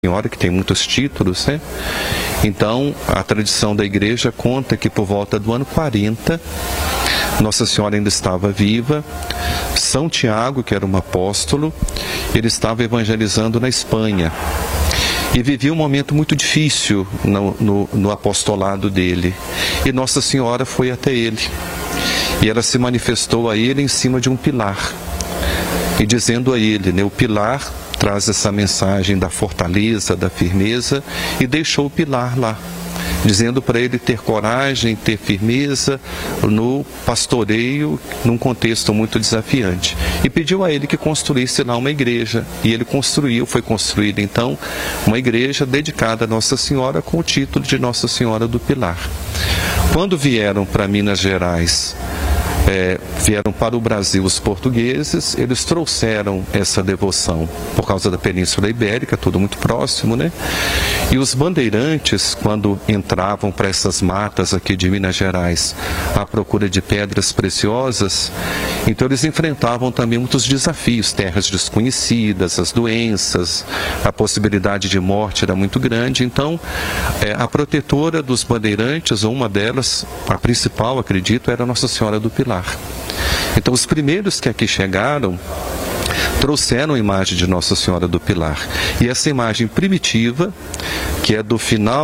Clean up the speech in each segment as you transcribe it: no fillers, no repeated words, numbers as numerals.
Senhora, que tem muitos títulos, né? Então, a tradição da igreja conta que por volta do ano 40, Nossa Senhora ainda estava viva. São Tiago, que era um apóstolo, ele estava evangelizando na Espanha e vivia um momento muito difícil no apostolado dele. E Nossa Senhora foi até ele e ela se manifestou a ele em cima de um pilar e dizendo a ele, né, o pilar traz essa mensagem da fortaleza, da firmeza, e deixou o pilar lá, dizendo para ele ter coragem, ter firmeza no pastoreio, num contexto muito desafiante. E pediu a ele que construísse lá uma igreja. E ele construiu, foi construída então uma igreja dedicada a Nossa Senhora com o título de Nossa Senhora do Pilar. Quando vieram para Minas Gerais, vieram para o Brasil os portugueses, eles trouxeram essa devoção por causa da Península Ibérica, tudo muito próximo, né? E os bandeirantes, quando entravam para essas matas aqui de Minas Gerais à procura de pedras preciosas, então eles enfrentavam também muitos desafios, terras desconhecidas, as doenças, a possibilidade de morte era muito grande. Então, a protetora dos bandeirantes, ou uma delas, a principal, acredito, era Nossa Senhora do Pilar. Então, os primeiros que aqui chegaram trouxeram a imagem de Nossa Senhora do Pilar. E essa imagem primitiva, que é do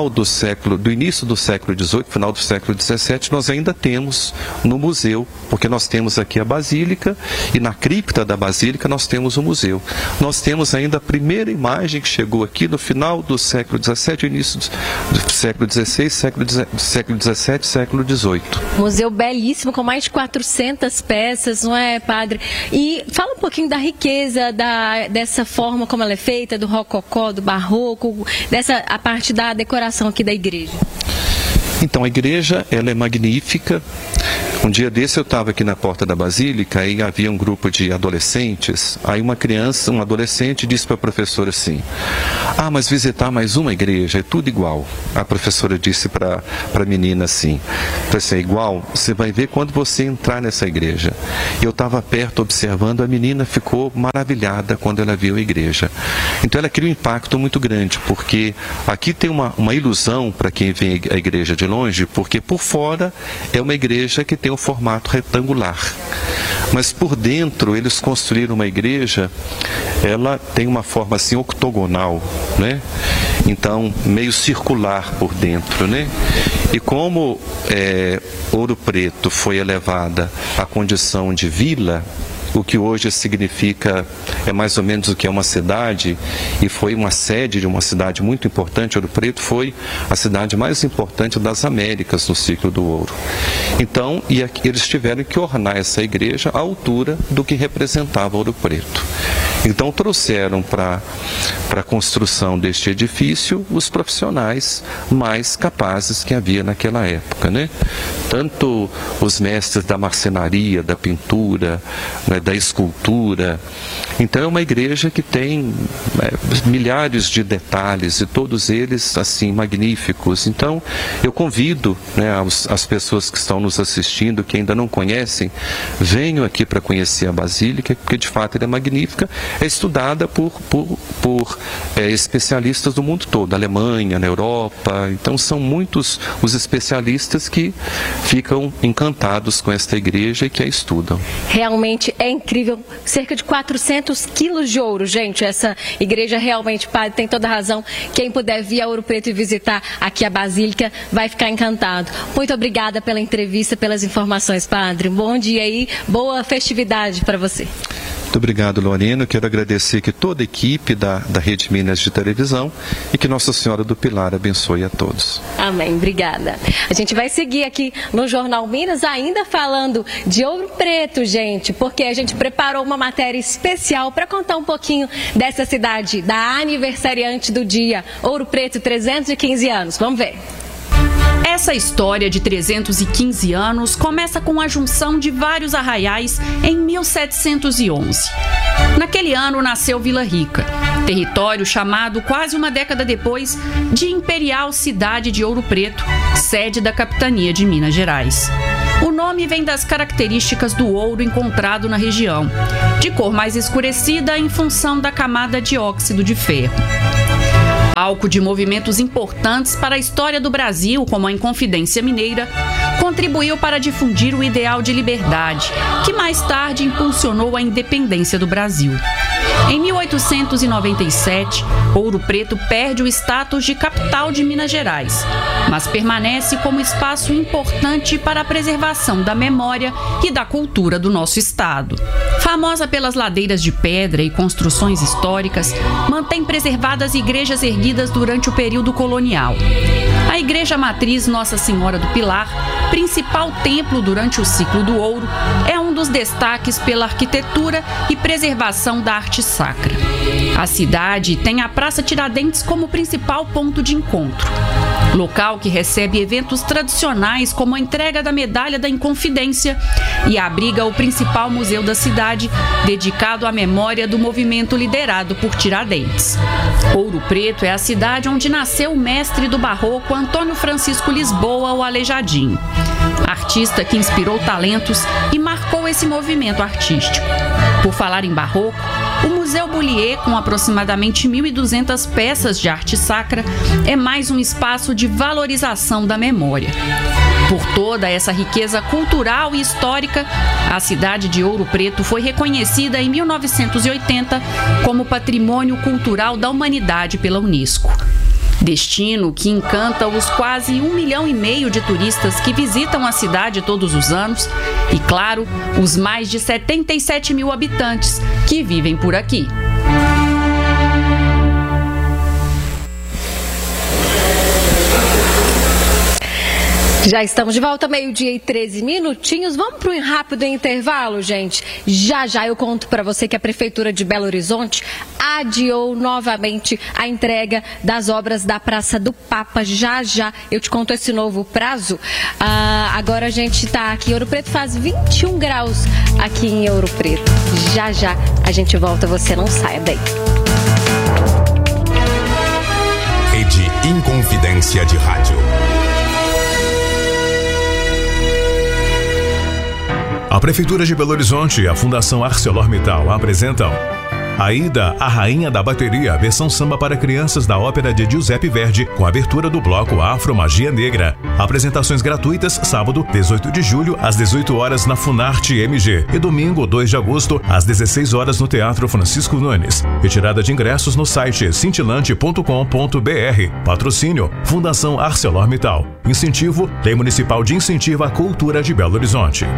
início do século XVIII, final do século XVII, nós ainda temos no museu, porque nós temos aqui a Basílica e na cripta da Basílica nós temos o museu. Nós temos ainda a primeira imagem que chegou aqui no final do século XVII, início do século XVI, século XVII, século XVIII. Museu belíssimo, com mais de 400 peças, não é, padre? E fala um pouquinho da riqueza dessa forma como ela é feita, do rococó, do barroco, a parte da decoração aqui da igreja. Então, a igreja, ela é magnífica. Um dia desse eu estava aqui na porta da Basílica e havia um grupo de adolescentes. Aí um adolescente disse para a professora assim: mas visitar mais uma igreja é tudo igual. A professora disse para a menina assim: é igual, você vai ver quando você entrar nessa igreja. Eu estava perto observando, a menina ficou maravilhada quando ela viu a igreja. Então ela cria um impacto muito grande, porque aqui tem uma ilusão para quem vê a igreja de longe, porque por fora é uma igreja que tem um formato retangular, mas por dentro eles construíram uma igreja, ela tem uma forma assim octogonal, né? Então meio circular por dentro, né? E como Ouro Preto foi elevada à condição de vila, o que hoje significa, é mais ou menos o que é uma cidade, e foi uma sede de uma cidade muito importante. Ouro Preto foi a cidade mais importante das Américas no ciclo do ouro. Então, eles tiveram que ornar essa igreja à altura do que representava Ouro Preto. Então trouxeram para a construção deste edifício os profissionais mais capazes que havia naquela época, né? Tanto os mestres da marcenaria, da pintura, né, da escultura. Então é uma igreja que tem milhares de detalhes, e todos eles assim magníficos. Então eu convido, né, as pessoas que estão nos assistindo, que ainda não conhecem, venham aqui para conhecer a Basílica, porque de fato ela é magnífica. É estudada por especialistas do mundo todo, na Alemanha, na Europa. Então são muitos os especialistas que ficam encantados com esta igreja e que a estudam. Realmente é incrível, cerca de 400 quilos de ouro, gente. Essa igreja realmente, padre, tem toda a razão. Quem puder vir a Ouro Preto e visitar aqui a Basílica vai ficar encantado. Muito obrigada pela entrevista, pelas informações, padre. Bom dia aí, boa festividade para você. Muito obrigado, Lorena. Eu quero agradecer aqui toda a equipe da Rede Minas de Televisão e que Nossa Senhora do Pilar abençoe a todos. Amém, obrigada. A gente vai seguir aqui no Jornal Minas, ainda falando de Ouro Preto, gente, porque a gente preparou uma matéria especial para contar um pouquinho dessa cidade, da aniversariante do dia, Ouro Preto, 315 anos. Vamos ver. Essa história de 315 anos começa com a junção de vários arraiais em 1711. Naquele ano nasceu Vila Rica, território chamado quase uma década depois de Imperial Cidade de Ouro Preto, sede da capitania de Minas Gerais. O nome vem das características do ouro encontrado na região, de cor mais escurecida em função da camada de óxido de ferro. palco de movimentos importantes para a história do Brasil, como a Inconfidência Mineira, contribuiu para difundir o ideal de liberdade, que mais tarde impulsionou a independência do Brasil. Em 1897, Ouro Preto perde o status de capital de Minas Gerais, mas permanece como espaço importante para a preservação da memória e da cultura do nosso estado. Famosa pelas ladeiras de pedra e construções históricas, mantém preservadas igrejas erguidas durante o período colonial. A Igreja Matriz Nossa Senhora do Pilar, principal templo durante o ciclo do ouro, é um dos destaques pela arquitetura e preservação da arte sacra. A cidade tem a Praça Tiradentes como principal ponto de encontro, local que recebe eventos tradicionais como a entrega da Medalha da Inconfidência e abriga o principal museu da cidade, dedicado à memória do movimento liderado por Tiradentes. Ouro Preto é a cidade onde nasceu o mestre do barroco Antônio Francisco Lisboa, o Aleijadinho, artista que inspirou talentos e marcou esse movimento artístico. Por falar em barroco, o Museu Bullier, com aproximadamente 1.200 peças de arte sacra, é mais um espaço de valorização da memória. Por toda essa riqueza cultural e histórica, a cidade de Ouro Preto foi reconhecida em 1980 como Patrimônio Cultural da Humanidade pela Unesco. Destino que encanta os quase 1,5 milhão de turistas que visitam a cidade todos os anos e, claro, os mais de 77 mil habitantes que vivem por aqui. Já estamos de volta, 12h13. Vamos para um rápido intervalo, gente. Já eu conto para você que a Prefeitura de Belo Horizonte adiou novamente a entrega das obras da Praça do Papa. Já eu te conto esse novo prazo. Agora a gente está aqui em Ouro Preto, faz 21 graus aqui em Ouro Preto. Já a gente volta, você não saia daí. Rede Inconfidência de Rádio. A Prefeitura de Belo Horizonte e a Fundação ArcelorMittal apresentam Aida, a Rainha da Bateria, versão samba para crianças da ópera de Giuseppe Verdi, com a abertura do bloco Afro Magia Negra. Apresentações gratuitas, sábado, 18 de julho, às 18 horas na Funarte MG e domingo, 2 de agosto, às 16 horas no Teatro Francisco Nunes. Retirada de ingressos no site cintilante.com.br. Patrocínio, Fundação ArcelorMittal. Incentivo, Lei Municipal de Incentivo à Cultura de Belo Horizonte.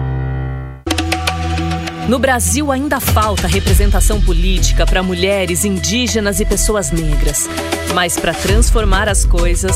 No Brasil ainda falta representação política para mulheres, indígenas e pessoas negras. Mas para transformar as coisas,